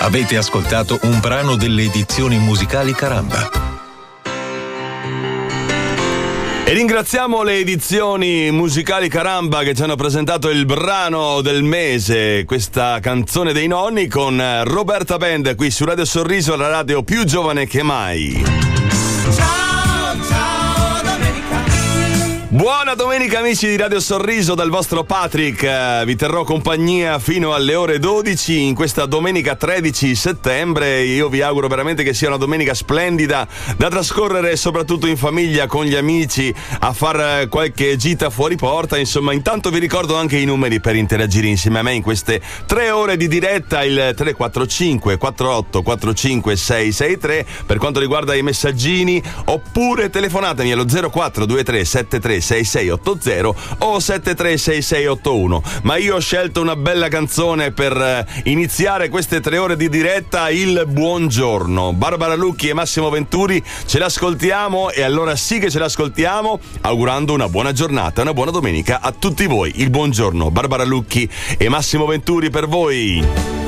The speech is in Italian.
Avete ascoltato un brano delle edizioni musicali Caramba. E ringraziamo le edizioni musicali Caramba che ci hanno presentato il brano del mese, questa canzone dei nonni con Roberta Band qui su Radio Sorriso, la radio più giovane che mai. Buona domenica amici di Radio Sorriso dal vostro Patrick, vi terrò compagnia fino alle ore 12 in questa domenica 13 settembre. Io vi auguro veramente che sia una domenica splendida da trascorrere soprattutto in famiglia con gli amici, a far qualche gita fuori porta. Insomma, intanto vi ricordo anche i numeri per interagire insieme a me in queste 3 ore di diretta, il 345 48 45 663 per quanto riguarda i messaggini, oppure telefonatemi allo 0423 73 6680 o 736681. Ma io ho scelto una bella canzone per iniziare queste 3 ore di diretta, il buongiorno. Barbara Lucchi e Massimo Venturi, ce l'ascoltiamo, e allora sì che ce l'ascoltiamo augurando una buona giornata, una buona domenica a tutti voi. Il buongiorno, Barbara Lucchi e Massimo Venturi per voi.